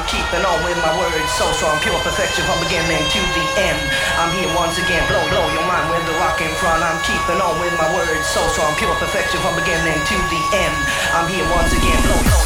keeping on with my words so strong, pure perfection from beginning to the end. I'm here once again, blow your mind with the rock in front. I'm keeping on with my words so strong, pure perfection from beginning to the end. I'm here once again, blow.